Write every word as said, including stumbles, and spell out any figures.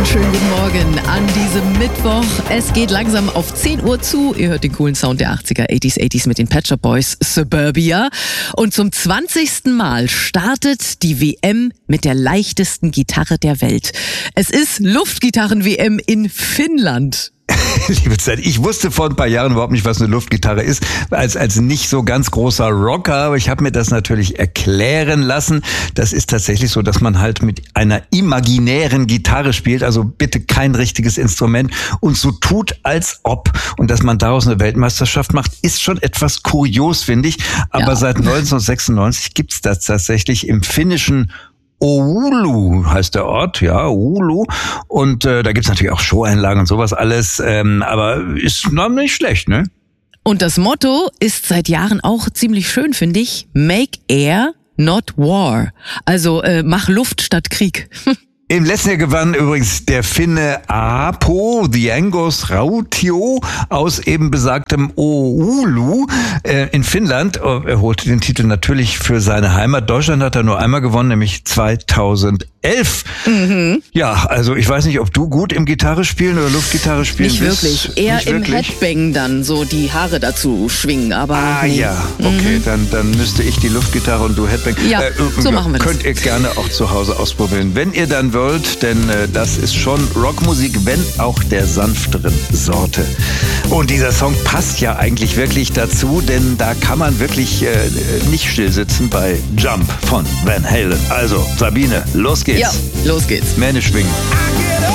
und schönen guten Morgen an diesem Mittwoch. Es geht langsam auf zehn Uhr zu. Ihr hört den coolen Sound der achtziger, achtziger, achtziger mit den Pet Shop Boys, Suburbia. Und zum zwanzigsten Mal startet die W M mit der leichtesten Gitarre der Welt. Es ist Luftgitarren-W M in Finnland. Liebe Zeit, ich wusste vor ein paar Jahren überhaupt nicht, was eine Luftgitarre ist, als als nicht so ganz großer Rocker, aber ich habe mir das natürlich erklären lassen. Das ist tatsächlich so, dass man halt mit einer imaginären Gitarre spielt, also bitte kein richtiges Instrument und so tut, als ob. Und dass man daraus eine Weltmeisterschaft macht, ist schon etwas kurios, finde ich. Aber ja. Seit neunzehnhundertsechsundneunzig gibt's das tatsächlich im finnischen Oulu heißt der Ort, ja, Oulu. Und äh, da gibt's natürlich auch Showeinlagen und sowas alles, ähm, aber ist noch nicht schlecht, ne? Und das Motto ist seit Jahren auch ziemlich schön, finde ich. Make Air, not War. Also äh, mach Luft statt Krieg. Im letzten Jahr gewann übrigens der Finne Aapo Diengos Rautio aus eben besagtem Oulu äh, in Finnland. Er holte den Titel natürlich für seine Heimat. Deutschland hat er nur einmal gewonnen, nämlich zweitausendelf. Mhm. Ja, also ich weiß nicht, ob du gut im Gitarre spielen oder Luftgitarre spielen Nicht bist. wirklich. Eher nicht im wirklich? Headbang dann so die Haare dazu schwingen. Aber ah nee. ja, okay, mhm. dann, dann müsste ich die Luftgitarre und du Headbang. Ja, äh, so machen wir das. Könnt ihr gerne auch zu Hause ausprobieren, wenn ihr dann wollt, denn äh, das ist schon Rockmusik, wenn auch der sanfteren Sorte. Und dieser Song passt ja eigentlich wirklich dazu, denn da kann man wirklich äh, nicht still sitzen bei Jump von Van Halen. Also, Sabine, los geht's. Ja, los geht's. Mähne schwingen.